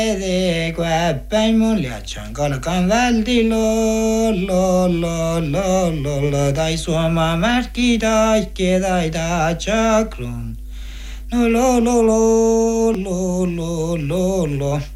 de päin mun liatsan kalkan välti lo tai suoma märki taikki tai ta chakrun no lo